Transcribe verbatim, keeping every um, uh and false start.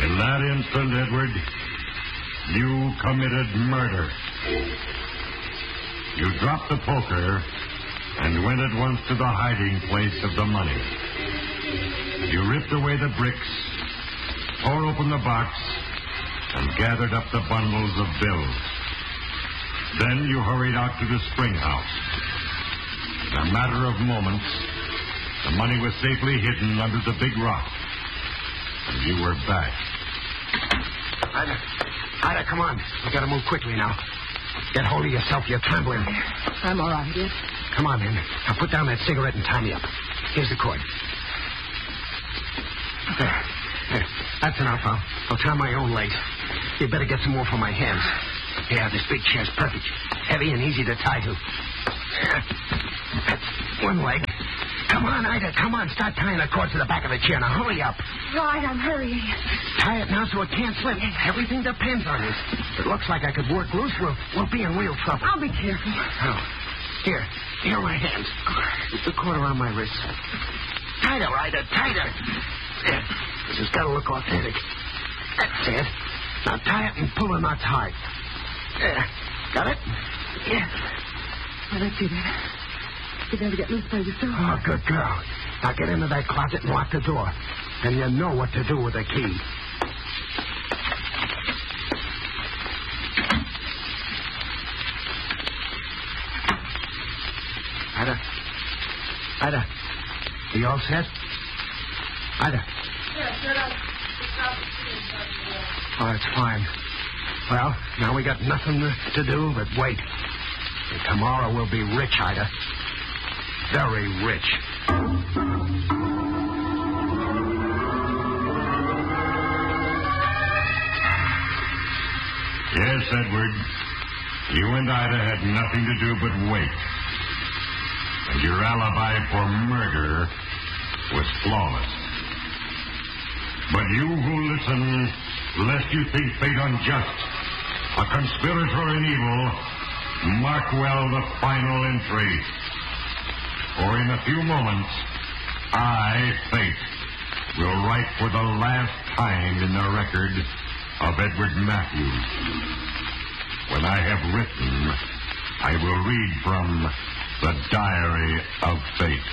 In that instant, Edward, you committed murder. You dropped the poker and went at once to the hiding place of the money. You ripped away the bricks, tore open the box, and gathered up the bundles of bills. Then you hurried out to the spring house. In a matter of moments, the money was safely hidden under the big rock. And you were back. Ida, Ida, come on. We gotta move quickly now. Get hold of yourself. You're trembling. I'm all right, dear. Come on, then. Now put down that cigarette and tie me up. Here's the cord. There. There. That's enough. I'll, I'll tie my own lace. You better get some more for my hands. Yeah, this big chair's perfect. Heavy and easy to tie to. That's one leg. Come on, Ida, come on. Start tying the cord to the back of the chair. Now, hurry up. Right, I'm hurrying. Tie it now so it can't slip. Everything depends on it. It looks like I could work loose. We'll, we'll be in real trouble. I'll be careful. Oh. Here. Here are my hands. Put the cord around my wrist. Tighter, Ida, tighter. There. This has got to look authentic. That's it. Now tie it and pull the knots hard. There. Got it? Yes. Well, that's it. You're going to get loose by yourself. Oh, good girl. Now get into that closet and lock the door. Then you know what to do with the key. Ida. Ida. Are you all set? Ida. Yes, sir. Oh, that's fine. Well, now we got nothing to, to do but wait. And tomorrow we'll be rich, Ida. Very rich. Yes, Edward. You and Ida had nothing to do but wait. And your alibi for murder was flawless. But you who listen, lest you think fate unjust, a conspirator in evil, mark well the final entry. For in a few moments, I, Fate, will write for the last time in the record of Edward Matthews. When I have written, I will read from the Diary of Fate.